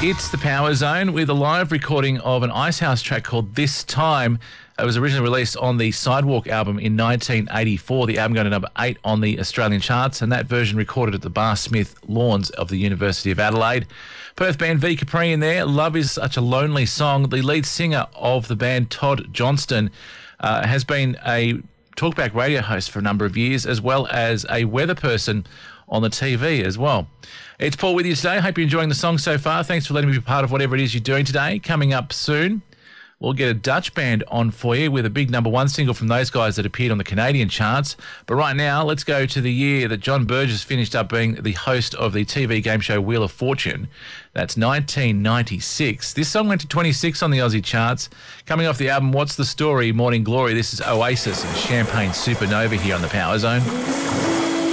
It's the Power Zone with a live recording of an Icehouse track called This Time. It was originally released on the Sidewalk album in 1984. The album got to number 8 on the Australian charts, and that version recorded at the Bar Smith Lawns of the University of Adelaide. Perth band V Capri in there. Love is Such a Lonely Song. The lead singer of the band, Todd Johnston, has been a talkback radio host for a number of years, as well as a weather person on the TV as well. It's Paul with you today. Hope you're enjoying the song so far. Thanks for letting me be part of whatever it is you're doing today. Coming up soon, we'll get a Dutch band on for you with a big #1 single from those guys that appeared on the Canadian charts. But right now, let's go to the year that John Burgess finished up being the host of the TV game show Wheel of Fortune. That's 1996. This song went to 26 on the Aussie charts. Coming off the album What's the Story, Morning Glory, this is Oasis and Champagne Supernova here on the Power Zone.